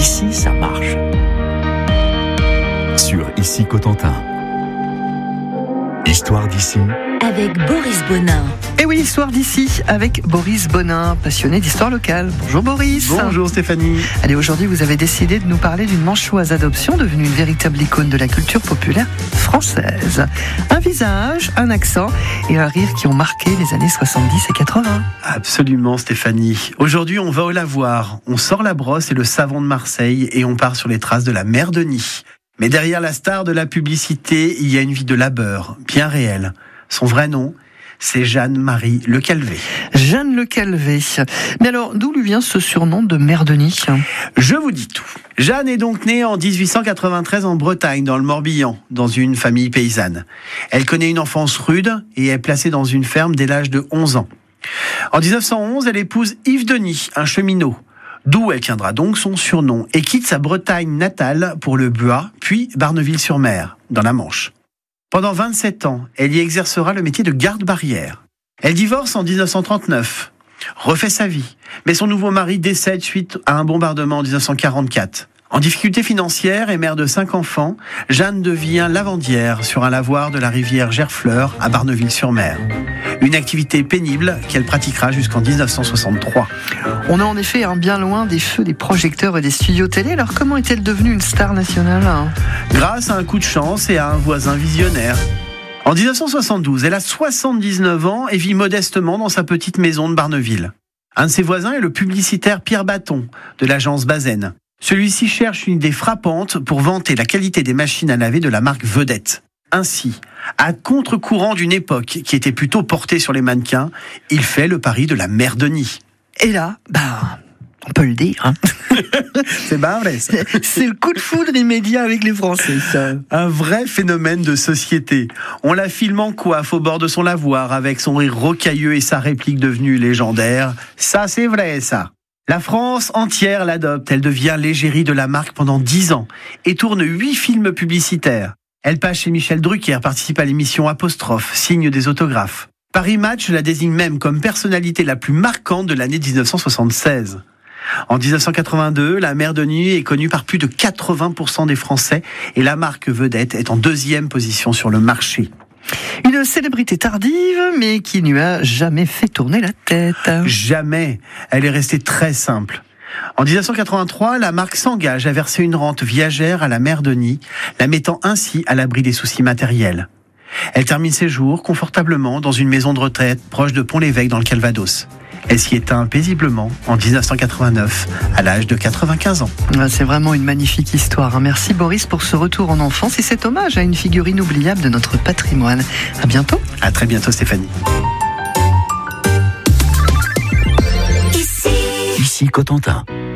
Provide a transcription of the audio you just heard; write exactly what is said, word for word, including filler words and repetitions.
Ici, ça marche. Sur Ici Cotentin. Histoire d'ici. Avec Boris Bonin. Et oui, Histoire d'ici avec Boris Bonin, passionné d'histoire locale. Bonjour Boris. Bonjour Stéphanie. Allez, aujourd'hui vous avez décidé de nous parler d'une manchoise adoption devenue une véritable icône de la culture populaire française. Un visage, un accent et un rire qui ont marqué les années soixante-dix et quatre-vingts. Absolument Stéphanie. Aujourd'hui on va au lavoir, on sort la brosse et le savon de Marseille et on part sur les traces de la mère Denis. Mais derrière la star de la publicité, il y a une vie de labeur, bien réelle. Son vrai nom, c'est Jeanne-Marie Le Calvé. Jeanne Le Calvé. Mais alors, d'où lui vient ce surnom de Mère Denis ? Je vous dis tout. Jeanne est donc née en dix-huit cent quatre-vingt-treize en Bretagne, dans le Morbihan, dans une famille paysanne. Elle connaît une enfance rude et est placée dans une ferme dès l'âge de onze ans. En dix-neuf cent onze, elle épouse Yves Denis, un cheminot, d'où elle tiendra donc son surnom, et quitte sa Bretagne natale pour le Buat, puis Barneville-sur-Mer, dans la Manche. Pendant vingt-sept ans, elle y exercera le métier de garde-barrière. Elle divorce en dix-neuf cent trente-neuf, refait sa vie, mais son nouveau mari décède suite à un bombardement en dix-neuf cent quarante-quatre. En difficulté financière et mère de cinq enfants, Jeanne devient lavandière sur un lavoir de la rivière Gerfleur à Barneville-sur-Mer. Une activité pénible qu'elle pratiquera jusqu'en dix-neuf cent soixante-trois. On est en effet hein, bien loin des feux des projecteurs et des studios télé. Alors comment est-elle devenue une star nationale hein Grâce à un coup de chance et à un voisin visionnaire. En dix-neuf cent soixante-douze, elle a soixante-dix-neuf ans et vit modestement dans sa petite maison de Barneville. Un de ses voisins est le publicitaire Pierre Baton de l'agence Bazaine. Celui-ci cherche une idée frappante pour vanter la qualité des machines à laver de la marque Vedette. Ainsi, à contre-courant d'une époque qui était plutôt portée sur les mannequins, il fait le pari de la mère Denis. Et là, bah, on peut le dire. Hein. C'est pas vrai, ça. C'est le coup de foudre immédiat avec les Français, ça. Un vrai phénomène de société. On la filme en coiffe au bord de son lavoir avec son rire rocailleux et sa réplique devenue légendaire. Ça, c'est vrai, ça. La France entière l'adopte. Elle devient l'égérie de la marque pendant dix ans et tourne huit films publicitaires. Elle passe chez Michel Drucker, participe à l'émission Apostrophe, signe des autographes. Paris Match la désigne même comme personnalité la plus marquante de l'année dix-neuf cent soixante-seize. En dix-neuf cent quatre-vingt-deux, la mère Denis est connue par plus de quatre-vingts pour cent des Français et la marque Vedette est en deuxième position sur le marché. Une célébrité tardive, mais qui ne lui a jamais fait tourner la tête. Jamais. Elle est restée très simple. En dix-neuf cent quatre-vingt-trois, la marque s'engage à verser une rente viagère à la mère Denis, la mettant ainsi à l'abri des soucis matériels. Elle termine ses jours confortablement dans une maison de retraite proche de Pont-l'Évêque dans le Calvados. Elle s'y éteint paisiblement en dix-neuf cent quatre-vingt-neuf, à l'âge de quatre-vingt-quinze ans. C'est vraiment une magnifique histoire. Merci Boris pour ce retour en enfance et cet hommage à une figure inoubliable de notre patrimoine. À bientôt. À très bientôt Stéphanie. Ici Cotentin.